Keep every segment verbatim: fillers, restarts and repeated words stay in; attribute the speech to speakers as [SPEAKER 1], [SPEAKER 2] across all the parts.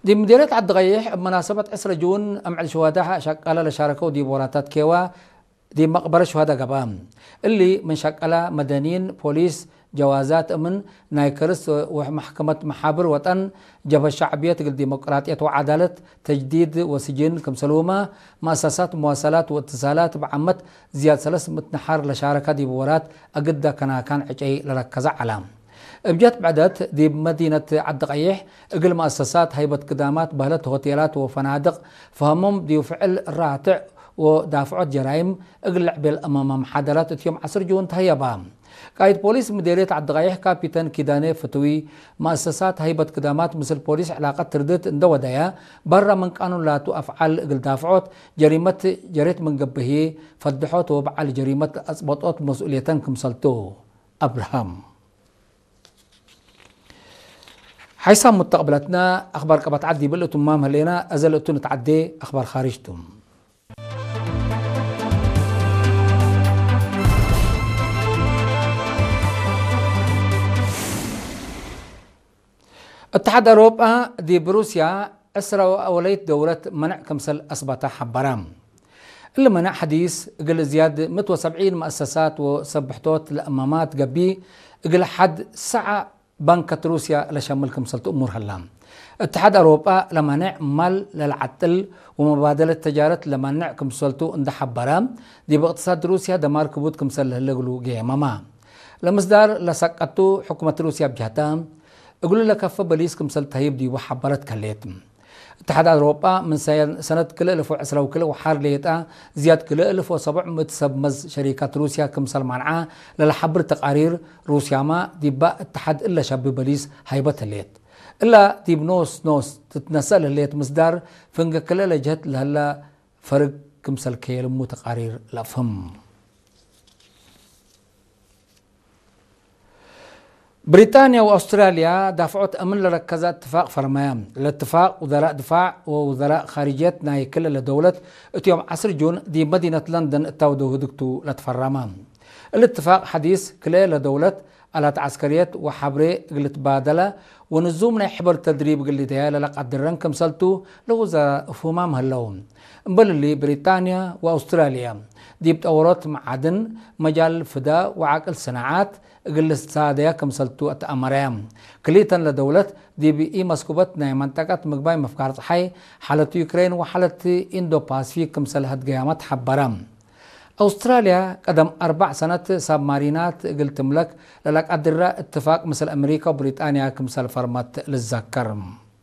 [SPEAKER 1] دي مديرية عبد الغيح بمناسبة عشرة جون أمعل شهداء شكالة لشاركوا دي بوراتات كيوا دي مقبرة شهداء قبام اللي من شكالة مدنيين بوليس جوازات أمن نايكرس ومحكمة محابر وطن جبهة الشعبية الديمقراطية وعدالة تجديد وسجن كمسلومة مؤسسات مواصلات واتصالات بعمت زياد ثلاث متنحر لشاركة دي بورات أقدا كان كان عجي لركز علام بجت بعدت دي مدينة عبد الغيح اقل مؤسسات هيبة قدامات بهلت هوتيلات وفنادق فهمهم دي فعل راتع ودافعات جرائم اقل عبال امام محاضرات يوم عصر جون تهيبا قايد بوليس مديرية عبد الغيح كابيتان كيداني فتوي مؤسسات هيبة قدامات مثل بوليس علاقة تردت اندو دايا برا من قانون لا افعال اقل دافعات جريمة جريت من قبهي فضحوت وبعال جريمة اصبطوت مسؤوليتان كمسلتو ابراهام حيث مستقبلتنا اخبار قبط عدي بلتم مام هلينا ازلتو نتعدي اخبار خارجتم اتحاد اوروبا دي بروسيا اسرى اوليت دولة منع كمسل اصبتا حبرام اللي منع حديث قل زياد مئة وسبعين مؤسسات وسبحتوت الامامات قبي قل حد ساعة بنك روسيا لشمل كمسلت امور هلام اتحاد اوروبا لمنع مال للعتل ومبادله تجاره لمنع كمسلتو اند حبرام دي باقتصاد روسيا دمار كبوت كمسل هلغلو جيماما لمصدر لسقطو حكومه روسيا بجهتام يقول لك كف بليس كمسلت هيب دي وحبرت كليتم اتحاد اوروبا من سنه كل ألف وعشرة وكل وحار ليتا زياد كل ألف وسبعمئة سبمز شركات روسيا كمسل منعا للحبر تقارير روسيا ما دي با اتحاد الا شاب بليس هيبت الليت الا دي بنوس نوس تتنسل الليت مصدر فنق كل لجهت لهلا فرق كمسل كيل مو تقارير لافهم بريطانيا واستراليا دافعت امن لركزات اتفاق فرمايام الاتفاق وزراء دفاع ووزراء خارجيه ناي كل لدوله يوم عصر جون دي مدينه لندن التاودو هدكتو لتفرمان الاتفاق حديث كل لدوله آلات عسكريات وحبري قلت بادله ونزوم حبر تدريب قلت ديالا لقد الرنكم سلتو لوزراء فمام هاللون بل اللي بريطانيا واستراليا دي بتورط معدن مجال فداء وعقل صناعات قل ساديا كمسلتو اتأمريام كليتا لدولة دي بي مسكوبتنا منطقة مقباي مفكار حي حالة يوكرين وحالة اندو باسفيك كمسل هاد قيامات حبرام أستراليا قدم أربع سنة سابمارينات قلت ملك للك أدراء اتفاق مثل أمريكا وبريطانيا كمسل فرمات للذكر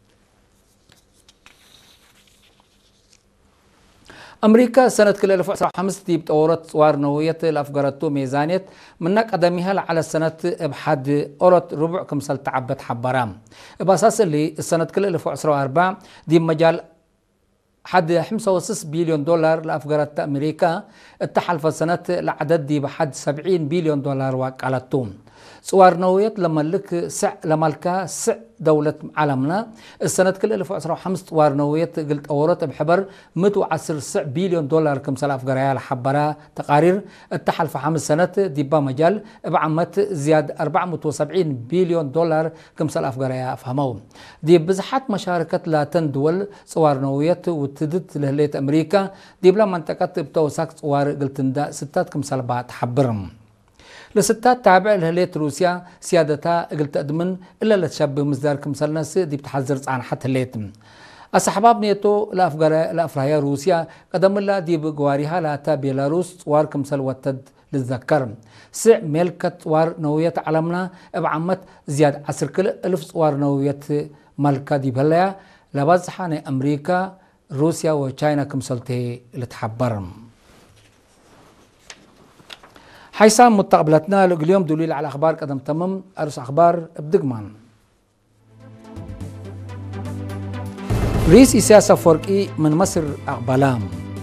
[SPEAKER 1] أمريكا سنة كل ألف وتسعمئة وخمسة دي بتورط صور نووية الأفجارتو ميزانية منك قدميها على السنة بحد أورط ربع كمسل تعبت حبرام بأساس اللي السنة كل ألف وتسعمئة وأربعة دي مجال حد خمسة وستين بليون دولار لأفجارات أمريكا التحالف السنة العدد دي بحد سبعين بليون دولار وقالتهم صور نووية لما لك سع لمالكا سع دولة عالمنا السنة كل ألف وتسعمئة وخمسة صور نووية قلت أورط بحبر مئة وعشرة سع بليون دولار كمسال أفجاريا لحبرا تقارير التحالف خمس سنة دي بمجال بعمت زياد أربعمئة وسبعين بليون دولار كمسال أفجاريا أفهموا دي بزحات مشاركة لا تندول صور نووية وتدت لهلية أمريكا دي بلا منطقة بتوساك صور قلت ندا ستات كمسال بعد حبرم لستات تابع لهلية روسيا سيادتها قلت أدمن إلا لتشبه مصدر كمسال ناس دي بتحذر عن حتى الليتم أصحباب نيتو لأفرايا روسيا قدم الله دي بقواريها لاتا بيلاروس وار كمسال وتد للذكر سع ملكة وار نووية علمنا بعمت زياد عسر كل ألف وار نووية ملكة دي بلايا لبزحاني أمريكا روسيا وچاينا كمسالتي لتحبرم حيث مستقبلتنا اليوم دليل على أخبار قدم تمام أرس أخبار بدقمان رئيس إسياس أفورقي من مصر أقبلام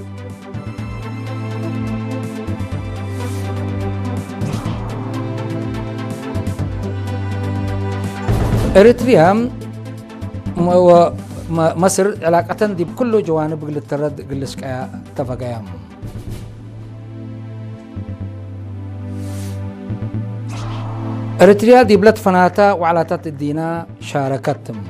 [SPEAKER 1] إريتريا ومصر علاقة دي بكل جوانب قلت ترد قلت تفقيام إريتريا دي بلد فناتا وعلاتات الدينا شاركتهم